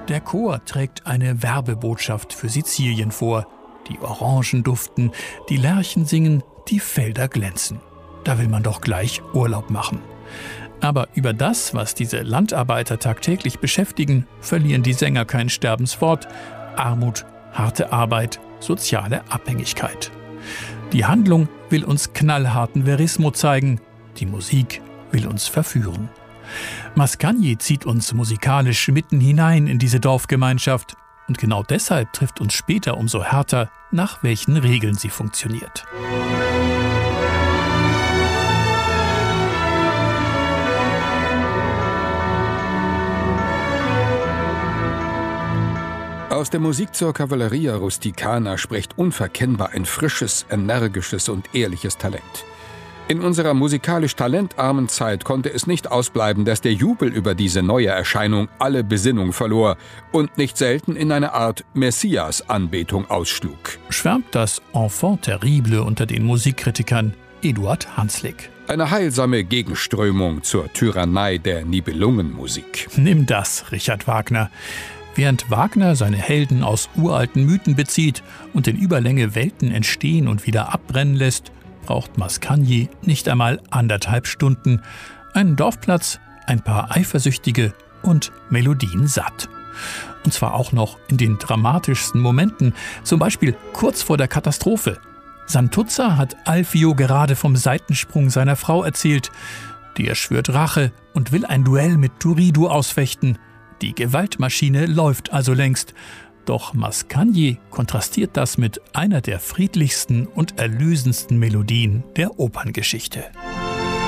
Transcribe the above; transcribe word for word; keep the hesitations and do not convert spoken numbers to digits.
Der Chor trägt eine Werbebotschaft für Sizilien vor. Die Orangen duften, die Lerchen singen, die Felder glänzen. Da will man doch gleich Urlaub machen. Aber über das, was diese Landarbeiter tagtäglich beschäftigen, verlieren die Sänger kein Sterbenswort. Armut, harte Arbeit, soziale Abhängigkeit. Die Handlung will uns knallharten Verismo zeigen, die Musik will uns verführen. Mascagni zieht uns musikalisch mitten hinein in diese Dorfgemeinschaft und genau deshalb trifft uns später umso härter, nach welchen Regeln sie funktioniert. Aus der Musik zur Cavalleria Rusticana spricht unverkennbar ein frisches, energisches und ehrliches Talent. In unserer musikalisch talentarmen Zeit konnte es nicht ausbleiben, dass der Jubel über diese neue Erscheinung alle Besinnung verlor und nicht selten in eine Art Messias-Anbetung ausschlug. Schwärmt das Enfant terrible unter den Musikkritikern Eduard Hanslick. Eine heilsame Gegenströmung zur Tyrannei der Nibelungenmusik. Nimm das, Richard Wagner. Während Wagner seine Helden aus uralten Mythen bezieht und in Überlänge Welten entstehen und wieder abbrennen lässt, braucht Mascagni nicht einmal anderthalb Stunden. Einen Dorfplatz, ein paar Eifersüchtige und Melodien satt. Und zwar auch noch in den dramatischsten Momenten, zum Beispiel kurz vor der Katastrophe. Santuzza hat Alfio gerade vom Seitensprung seiner Frau erzählt. Der schwört Rache und will ein Duell mit Turiddu ausfechten. Die Gewaltmaschine läuft also längst. Doch Mascagni kontrastiert das mit einer der friedlichsten und erlösendsten Melodien der Operngeschichte.